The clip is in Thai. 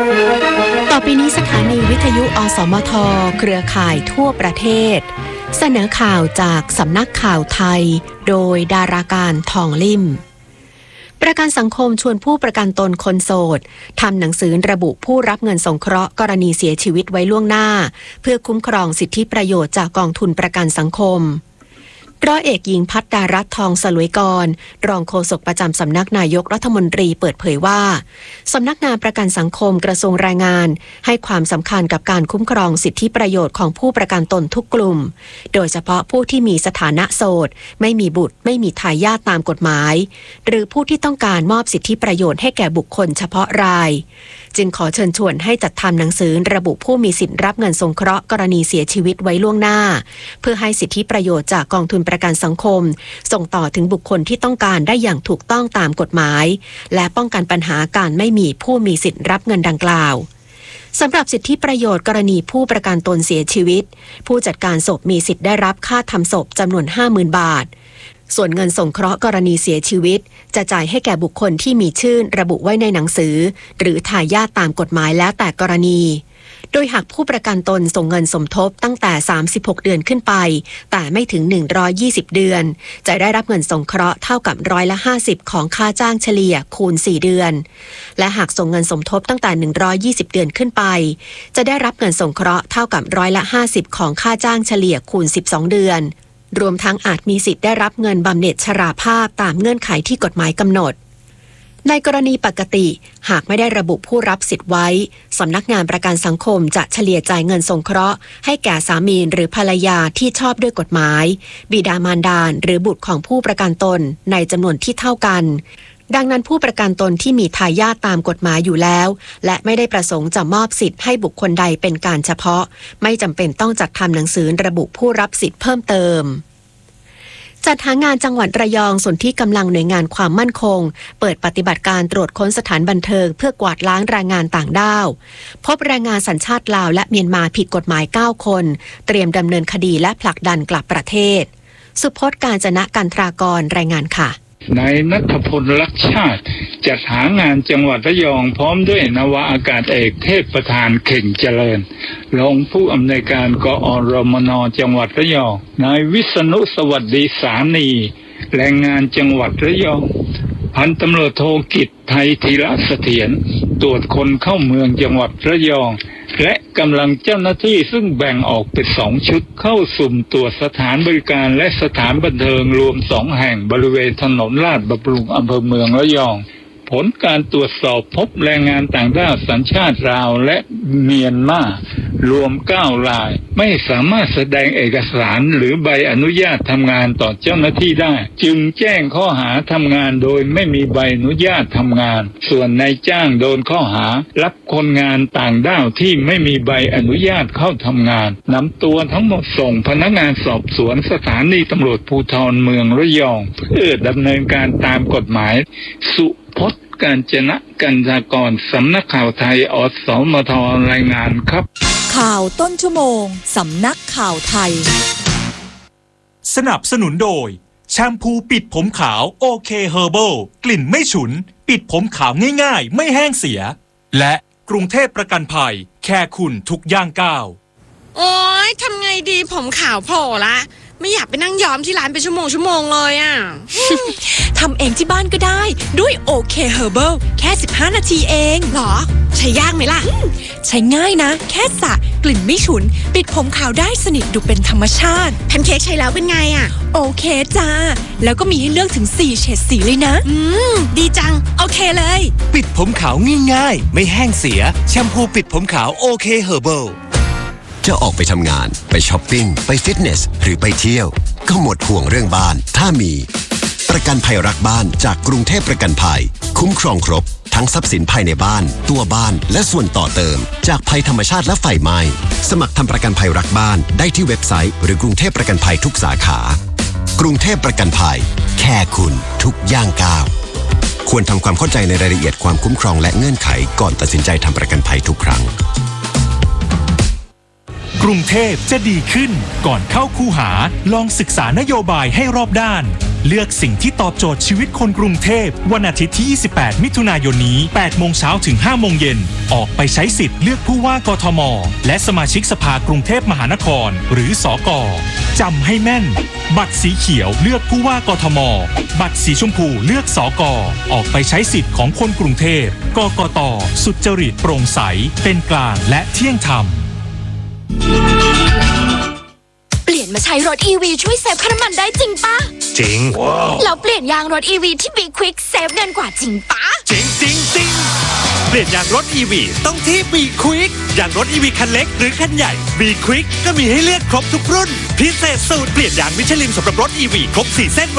ต่อไปนี้สถานีวิทยุอสมทเครือข่ายทั่วประเทศเสนอข่าวจากสำนักข่าวไทยโดยดาราการทองลิ่มประกันสังคมชวนผู้ประกันตนคนโสดทำหนังสือระบุผู้รับเงินสงเคราะห์กรณีเสียชีวิตไว้ล่วงหน้าเพื่อคุ้มครองสิทธิประโยชน์จากกองทุนประกันสังคมร้อยเอกหญิงพัฒดารัตน์ทองสลวยกรรองโฆษกประจำสำนักนายกรัฐมนตรีเปิดเผยว่าสำนักงานประกันสังคมกระทรวงแรงงานให้ความสำคัญกับการคุ้มครองสิทธิประโยชน์ของผู้ประกันตนทุกกลุ่มโดยเฉพาะผู้ที่มีสถานะโสดไม่มีบุตรไม่มีทายาทตามกฎหมายหรือผู้ที่ต้องการมอบสิทธิประโยชน์ให้แก่บุคคลเฉพาะรายจึงขอเชิญชวนให้จัดทำหนังสือระบุผู้มีสิทธิรับเงินสงเคราะห์กรณีเสียชีวิตไว้ล่วงหน้าเพื่อให้สิทธิประโยชน์จากกองทุนประกันสังคมส่งต่อถึงบุคคลที่ต้องการได้อย่างถูกต้องตามกฎหมายและป้องกันปัญหาการไม่มีผู้มีสิทธิรับเงินดังกล่าวสำหรับสิทธิประโยชน์กรณีผู้ประกันตนเสียชีวิตผู้จัดการศพมีสิทธิ์ได้รับค่าทำศพจำนวน 50,000 บาทส่วนเงินสงเคราะห์กรณีเสียชีวิตจะจ่ายให้แก่บุคคลที่มีชื่อระบุไว้ในหนังสือหรือทายาทตามกฎหมายแล้วแต่กรณีโดยหากผู้ประกันตนส่งเงินสมทบตั้งแต่36เดือนขึ้นไปแต่ไม่ถึง120เดือนจะได้รับเงินสงเคราะห์เท่ากับ50%ของค่าจ้างเฉลี่ยคูณ4เดือนและหากส่งเงินสมทบตั้งแต่120เดือนขึ้นไปจะได้รับเงินสงเคราะห์เท่ากับ50%ของค่าจ้างเฉลี่ยคูณ12เดือนรวมทั้งอาจมีสิทธิ์ได้รับเงินบำเหน็จชราภาพตามเงื่อนไขที่กฎหมายกำหนดในกรณีปกติหากไม่ได้ระบุผู้รับสิทธิ์ไว้สำนักงานประกันสังคมจะเฉลี่ยจ่ายเงินสงเคราะห์ให้แก่สามีหรือภรรยาที่ชอบด้วยกฎหมายบิดามารดาหรือบุตรของผู้ประกันตนในจำนวนที่เท่ากันดังนั้นผู้ประกันตนที่มีทายาทตามกฎหมายอยู่แล้วและไม่ได้ประสงค์จะมอบสิทธิ์ให้บุคคลใดเป็นการเฉพาะไม่จำเป็นต้องจัดทำหนังสือระบุผู้รับสิทธิ์เพิ่มเติมจัดหางานจังหวัดระยองส่วนที่กำลังหน่วยงานความมั่นคงเปิดปฏิบัติการตรวจค้นสถานบันเทิงเพื่อกวาดล้างแรงงานต่างด้าวพบแรงงานสัญชาติลาวและเมียนมาผิดกฎหมาย9คนเตรียมดำเนินคดีและผลักดันกลับประเทศสุพจน์ กาญจนะกันทรากรรายงานค่ะนายณัฐพล ลักษณ์ชาติจัดหางานจังหวัดระยองพร้อมด้วยนาวาอากาศเอกเทพประธานเข่งเจริญรองผู้อำนวยการกอรมน.จังหวัดระยองนายวิษณุสวัสดีสานีแรงงานจังหวัดระยองพันตำรวจโทกิจไทยธีระเสถียรตรวจคนเข้าเมืองจังหวัดระยองและกำลังเจ้าหน้าที่ซึ่งแบ่งออกเป็น2ชุดเข้าสุ่มตรวจสถานบริการและสถานบันเทิงรวม2แห่งบริเวณถนนลาดบำรุงอำเภอเมืองระยองผลการตรวจสอบพบแรงงานต่างด้าวสัญชาติลาวและเมียนมารวม9รายไม่สามารถแสดงเอกสารหรือใบอนุญาตทำงานต่อเจ้าหน้าที่ได้จึงแจ้งข้อหาทำงานโดยไม่มีใบอนุญาตทำงานส่วนนายจ้างโดนข้อหารับคนงานต่างด้าวที่ไม่มีใบอนุญาตเข้าทำงานนำตัวทั้งหมดส่งพนักงานสอบสวนสถานีตำรวจภูธรเมืองระยองเพื่อดำเนินการตามกฎหมายสุพจน์ กาญจนะกันทรากรสำนักข่าวไทยอสมทรายงานครับข่าวต้นชั่วโมงสำนักข่าวไทยสนับสนุนโดยแชมพูปิดผมขาวโอเคเฮอร์เบิลกลิ่นไม่ฉุนปิดผมขาวง่ายๆไม่แห้งเสียและกรุงเทพประกันภัยแค่คุณทุกย่างก้าวโอ๊ยทำไงดีผมขาวโผล่ละไม่อยากไปนั่งย้อมที่ร้านเป็นชั่วโมงเลยอ่ะทำเองที่บ้านก็ได้ด้วยโอเคเฮอร์เบิลแค่15นาทีเองหรอใช้ยากไหมล่ะใช้ง่ายนะแค่สระกลิ่นไม่ฉุนปิดผมขาวได้สนิทดูเป็นธรรมชาติแพนเค้กใช้แล้วเป็นไงอ่ะโอเคจ้าแล้วก็มีให้เลือกถึง4เฉดสีเลยนะดีจังโอเคเลยปิดผมขาวง่ายๆไม่แห้งเสียแชมพูปิดผมขาวโอเคเฮอร์เบิลจะออกไปทำงานไปช้อปปิ้งไปฟิตเนสหรือไปเที่ยวก็หมดห่วงเรื่องบ้านถ้ามีประกันภัยรักบ้านจากกรุงเทพประกันภัยคุ้มครองครบทั้งทรัพย์สินภายในบ้านตัวบ้านและส่วนต่อเติมจากภัยธรรมชาติและไฟไหม้สมัครทำประกันภัยรักบ้านได้ที่เว็บไซต์หรือกรุงเทพประกันภัยทุกสาขากรุงเทพประกันภัยแค่คุณทุกย่างก้าวควรทำความเข้าใจในรายละเอียดความคุ้มครองและเงื่อนไขก่อนตัดสินใจทำประกันภัยทุกครั้งกรุงเทพจะดีขึ้นก่อนเข้าคูหาลองศึกษานโยบายให้รอบด้านเลือกสิ่งที่ตอบโจทย์ชีวิตคนกรุงเทพวันอาทิตย์ที่ 28 มิถุนายนนี้ 8 โมงเช้าถึง 5 โมงเย็นออกไปใช้สิทธิ์เลือกผู้ว่ากทมและสมาชิกสภากรุงเทพมหานครหรือสก.จำให้แม่นบัตรสีเขียวเลือกผู้ว่ากทมบัตรสีชมพูเลือกสก.ออกไปใช้สิทธิ์ของคนกรุงเทพกกต.สุจริตโปร่งใสเป็นกลางและเที่ยงธรรมเปลี่ยนมาใช้รถ EV ช่วยเซฟค่าน้ำมันได้จริงปะจริงแล้วเปลี่ยนยางรถ EV ที่ Be Quick เซฟเงินกว่าจริงปะจริงเปลี่ยนยางรถ EV ต้องที่ Be Quick ยางรถ EV คันเล็กหรือคันใหญ่ Be Quick ก็มีให้เลือกครบทุกรุ่นพิเศษสูตรเปลี่ยนยางมิชลินสำหรับรถ EV ครบ4เส้น